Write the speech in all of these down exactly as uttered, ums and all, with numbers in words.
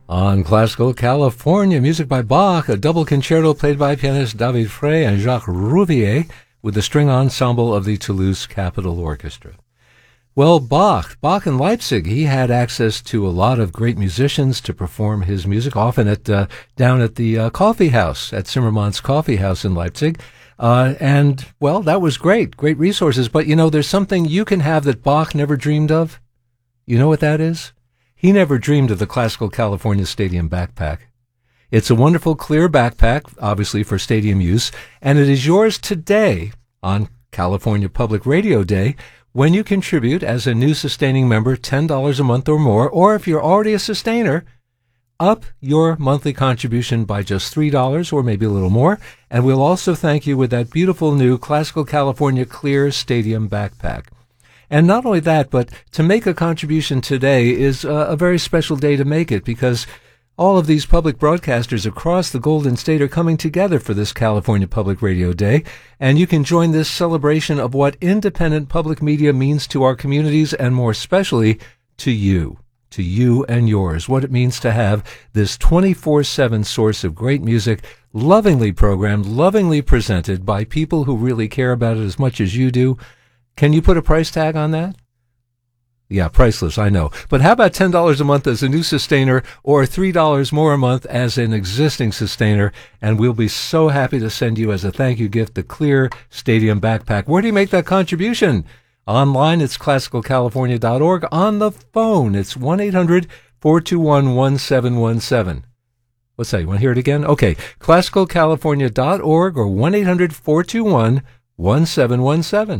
On Classical California, music by Bach, a double concerto played by pianist David Frey and Jacques Rouvier with the string ensemble of the Toulouse Capitol Orchestra. Well, Bach, Bach in Leipzig, he had access to a lot of great musicians to perform his music, often at uh, down at the uh, coffee house, at Zimmermann's Coffee House in Leipzig. Uh, and, well, that was great, great resources. But, you know, there's something you can have that Bach never dreamed of. You know what that is? He never dreamed of the Classical California Stadium backpack. It's a wonderful clear backpack, obviously for stadium use, and it is yours today on California Public Radio Day when you contribute as a new sustaining member ten dollars a month or more, or if you're already a sustainer, up your monthly contribution by just three dollars or maybe a little more, and we'll also thank you with that beautiful new Classical California Clear Stadium backpack. And not only that, but to make a contribution today is a, a very special day to make it, because all of these public broadcasters across the Golden State are coming together for this California Public Radio Day, and you can join this celebration of what independent public media means to our communities, and more especially to you, to you and yours, what it means to have this twenty-four seven source of great music, lovingly programmed, lovingly presented by people who really care about it as much as you do. Can you put a price tag on that? Yeah, priceless, I know. But how about ten dollars a month as a new sustainer, or three dollars more a month as an existing sustainer? And we'll be so happy to send you as a thank you gift the Clear Stadium Backpack. Where do you make that contribution? Online, it's classical california dot org. On the phone, it's one eight hundred four two one one seven one seven. What's that? You want to hear it again? Okay, classical california dot org or one eight hundred four two one one seven one seven.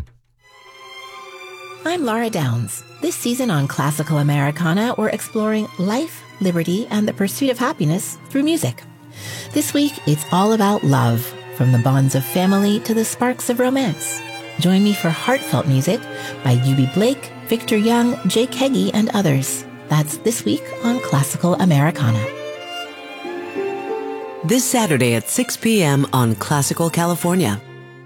I'm Laura Downs. This season on Classical Americana, we're exploring life, liberty, and the pursuit of happiness through music. This week, it's all about love, from the bonds of family to the sparks of romance. Join me for heartfelt music by Eubie Blake, Victor Young, Jake Heggie, and others. That's this week on Classical Americana. This Saturday at six p.m. on Classical California.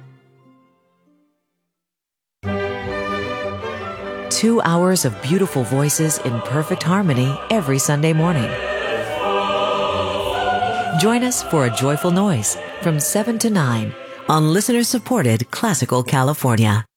Two hours of beautiful voices in perfect harmony every Sunday morning. Join us for a joyful noise from seven to nine on listener-supported Classical California.